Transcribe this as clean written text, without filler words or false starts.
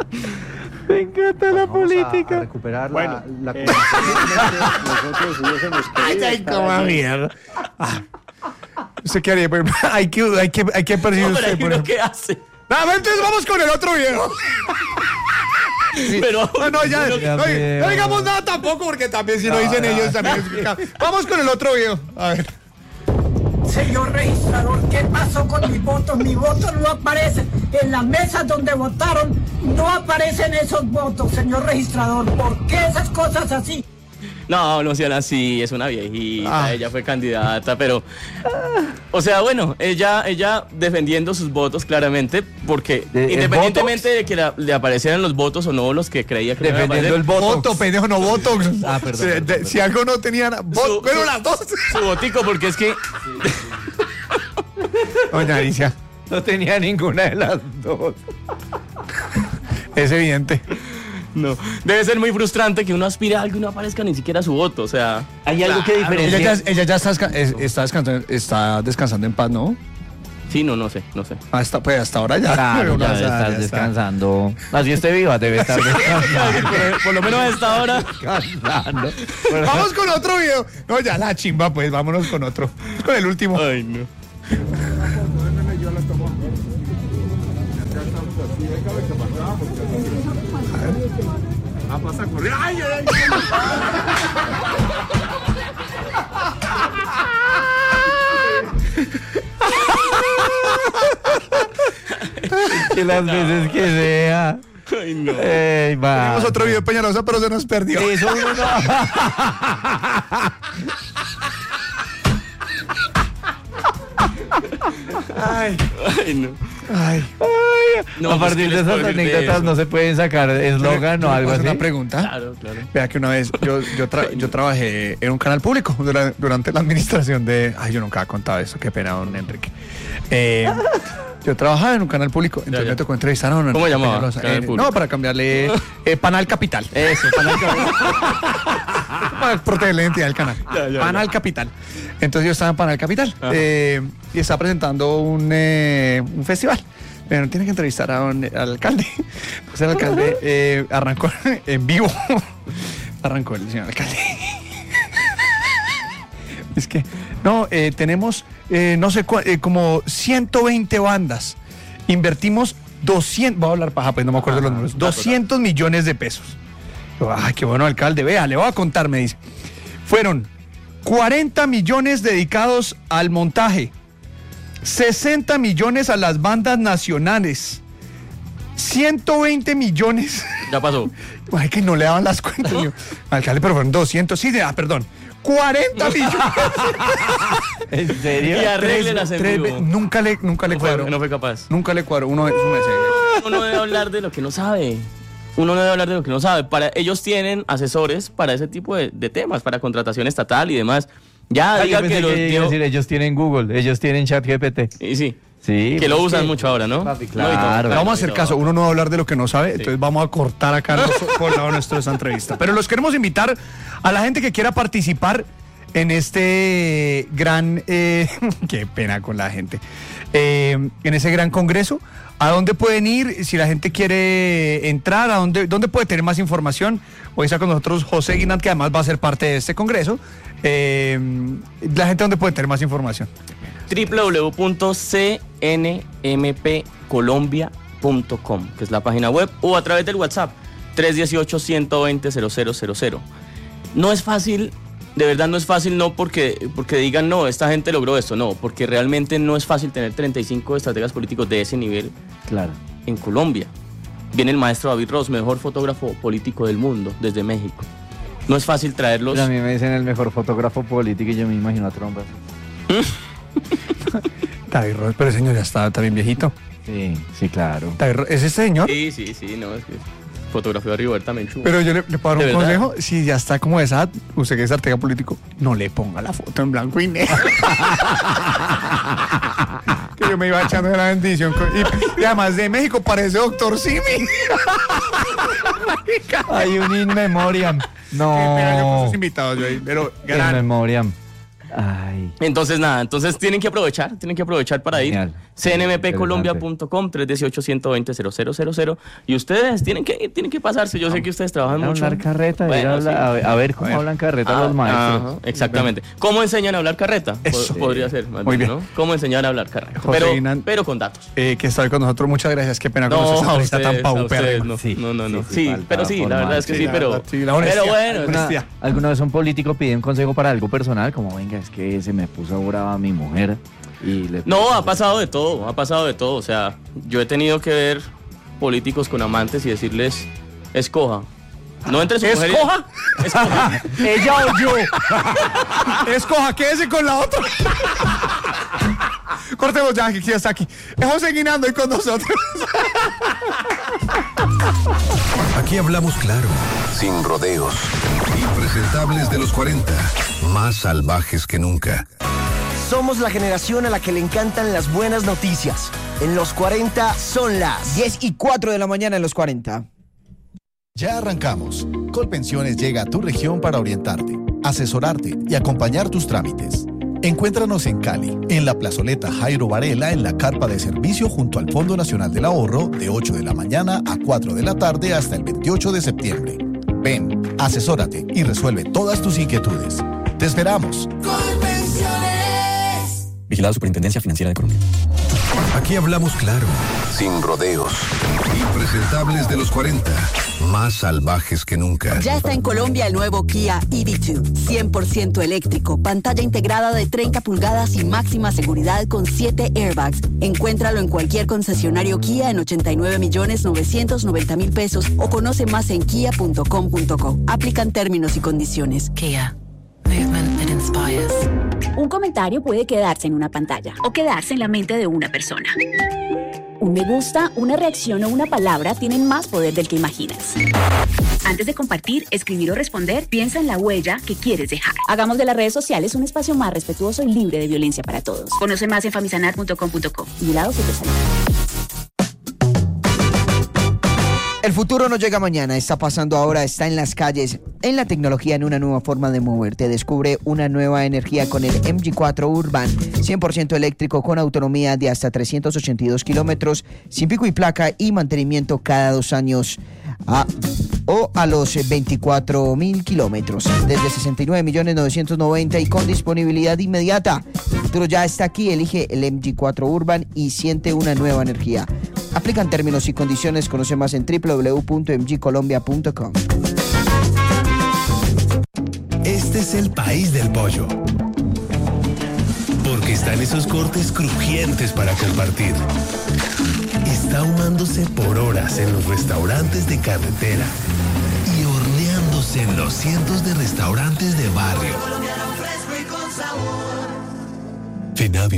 Me encanta la política. A recuperar Bueno, la nosotros hubiésemos Ay, querido cómo estar allí. mierda. ¿Usted qué haría? Hay que percibir No, pero usted, hay por uno ejemplo. que hace. No, entonces vamos con el otro video. Pero No, ya, uno- no digamos nada tampoco, porque también si no dicen ellos también. Vamos con el otro video. A ver. Señor registrador, ¿qué pasó con mis votos? Mis votos no aparecen. En las mesas donde votaron no aparecen esos votos, señor registrador. ¿Por qué esas cosas así? No sean así, es una viejita, ella fue candidata, pero... O sea, bueno, ella defendiendo sus votos claramente, porque independientemente de que le aparecieran los votos o no los que creía que le iban a defendiendo el aparecer, voto. Voto, pendejo, no voto. Perdón. Si algo no tenía. Bueno, las dos. su votico, porque es que... Doña Alicia, No tenía ninguna de las dos. es evidente. No, debe ser muy frustrante que uno aspire a algo y no aparezca ni siquiera su voto, o sea... Hay algo que diferencia. Ella ya está descansando en paz, ¿no? Sí, no sé. Pues hasta ahora ya. Claro, ya debe Ya estar está. descansando. Así esté viva, debe estar descansando. Por lo menos a esta hora... Descansando. Vamos con otro video. No, ya la chimba, pues vámonos con otro. Con el último. Ay, no. Que las veces que sea. Ay, no. Va. Tenemos otro video de Peñalosa, pero se nos perdió. Eso uno no. Ay, Ay, no. ay. No, A pues, partir ¿qué de les puedo esas decir de anécdotas eso? no se pueden sacar eslogan o algo ¿Puedo hacer así. una pregunta? Claro. Vea que una vez yo trabajé en un canal público durante la administración de... Ay, yo nunca he contado eso, qué pena, don Enrique. Yo trabajaba en un canal público, entonces Ya. me tocó entrevistar a don ¿Cómo Enrique llamaba? Peñalosa. Canal público. No, para cambiarle Panal Capital. Eso, Para proteger la identidad del canal. Ya. Panal Capital. Entonces yo estaba en Panal Capital Ajá. y estaba presentando un festival. Pero tiene que entrevistar al alcalde. Pues el alcalde arrancó en vivo. Arrancó el señor alcalde. Es que, no, tenemos, no sé, como 120 bandas. Invertimos 200, voy a hablar paja, pues no me acuerdo los números, 200 millones de pesos. Yo, ay, qué bueno, alcalde, vea, le voy a contar, me dice. Fueron 40 millones dedicados al montaje, 60 millones a las bandas nacionales, 120 millones. Ya pasó. Ay, que no le daban las cuentas. Yo, alcalde, pero fueron 200, sí, perdón. 40 millones. ¿En serio? Y arréglelas en vivo. Nunca le cuadró. No fue capaz. Nunca le cuadró. Uno Uno debe hablar de lo que no sabe. Ellos tienen asesores para ese tipo de temas, para contratación estatal y demás. Ya Ah, yo diga pensé que que los iba a dio. decir, ellos tienen Google, ellos tienen ChatGPT. Y sí. Sí. Que lo pues usan sí. mucho ahora, ¿no? Papi, No, y claro. todo. Vamos a hacer caso. Uno no va a hablar de lo que no sabe, entonces vamos a cortar acá por lado nuestro de esta entrevista. Pero los queremos invitar a la gente que quiera participar en este gran... qué pena con la gente. En ese gran congreso. ¿A dónde pueden ir? Si la gente quiere entrar, ¿dónde puede tener más información? Hoy está con nosotros José Guinant, que además va a ser parte de este congreso. La gente, ¿dónde puede tener más información? www.cnmpcolombia.com, que es la página web, o a través del WhatsApp 318-120-0000. No es fácil, de verdad no es fácil, no porque digan, no, esta gente logró esto, no, porque realmente no es fácil tener 35 estrategas políticos de ese nivel Claro. en Colombia. Viene el maestro David Ross, mejor fotógrafo político del mundo, desde México. No es fácil traerlos. Pues a mí me dicen el mejor fotógrafo político y yo me imagino a Trump. David Ross, pero el señor ya está bien viejito. Sí, claro. David Ross, ¿es este señor? Sí, no, es que fotografió a Rigoberta Menchú. Pero yo le puedo dar ¿De un verdad? consejo. Si ya está como de esa edad, usted que es estratega político, no le ponga la foto en blanco y negro. Que yo me iba echando de la bendición. Y además de México parece Doctor Simi. Hay un in memoriam. Pero yo con No. sus invitados yo ahí. Pero In gran. memoriam. Ay. Entonces, nada, tienen que aprovechar para ir. Genial. cnmpcolombia.com 318-120-0000 y ustedes tienen que pasarse. Yo sé que ustedes trabajan mucho. Hablar carreta, Bueno, sí. a ver cómo hablan carreta los maestros. Ajá, exactamente. ¿Cómo enseñan a hablar carreta? Eso. Podría ser, más Muy bien, bien. ¿no? ¿Cómo enseñar a hablar carreta? José Pero con datos. Que está hoy con nosotros, muchas gracias. Qué pena con No, nuestra a entrevista tan ustedes, paupérrima. no. Sí, No. sí, Sí, falta pero sí, la formal. verdad es que sí, la pero... verdad, sí, la honestidad. Pero bueno, Honestidad. ¿Alguna vez un político pide un consejo para algo personal? Como, venga, es que se me puso brava mi mujer y le... No, ha pasado de todo. O sea, yo he tenido que ver políticos con amantes y decirles, escoja. No entre su mujer y- ¿Escoja? Escoja. ¿Ella o yo? Escoja, quédese con la otra. Cortemos ya, que ya está aquí. Es José Guinando y con nosotros. Aquí hablamos claro, sin rodeos. Impresentables de los 40, más salvajes que nunca. Somos la generación a la que le encantan las buenas noticias. En los 40 son las 10:04 de la mañana en los 40. Ya arrancamos. Colpensiones llega a tu región para orientarte, asesorarte y acompañar tus trámites. Encuéntranos en Cali, en la plazoleta Jairo Varela, en la carpa de servicio junto al Fondo Nacional del Ahorro, de 8 de la mañana a 4 de la tarde hasta el 28 de septiembre. Ven, asesórate y resuelve todas tus inquietudes. ¡Te esperamos! Vigilado Superintendencia Financiera de Colombia. Aquí hablamos claro, sin rodeos. Impresentables de los 40, más salvajes que nunca. Ya está en Colombia el nuevo Kia EV2, 100% eléctrico, pantalla integrada de 30 pulgadas y máxima seguridad con 7 airbags. Encuéntralo en cualquier concesionario Kia en 89.990.000 pesos o conoce más en kia.com.co. Aplican términos y condiciones. Kia. Movement that inspires. Un comentario puede quedarse en una pantalla o quedarse en la mente de una persona. Un me gusta, una reacción o una palabra tienen más poder del que imaginas. Antes de compartir, escribir o responder, piensa en la huella que quieres dejar. Hagamos de las redes sociales un espacio más respetuoso y libre de violencia para todos. Conoce más en famisanar.com.co. Vigilado Supersalud. El futuro no llega mañana, está pasando ahora, está en las calles, en la tecnología, en una nueva forma de moverte. Descubre una nueva energía con el MG4 Urban, 100% eléctrico con autonomía de hasta 382 kilómetros, sin pico y placa y mantenimiento cada 2 años o a los 24.000 kilómetros, desde 69.990.000 y con disponibilidad inmediata. El futuro ya está aquí, elige el MG4 Urban y siente una nueva energía. Aplican términos y condiciones, conoce más en www.mgcolombia.com. Este es el país del pollo. Porque están esos cortes crujientes para compartir. Está ahumándose por horas en los restaurantes de carretera y horneándose en los cientos de restaurantes de barrio. Finavio.